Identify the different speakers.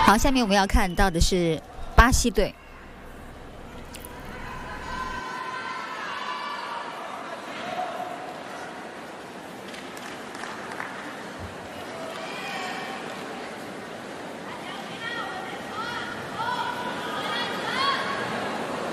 Speaker 1: 好，下面我们要看到的是巴西队。